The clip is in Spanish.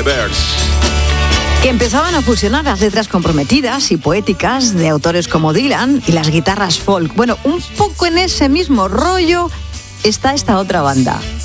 Birds. Que empezaban a fusionar las letras comprometidas y poéticas de autores como Dylan y las guitarras folk. Bueno, un poco en ese mismo rollo está esta otra banda,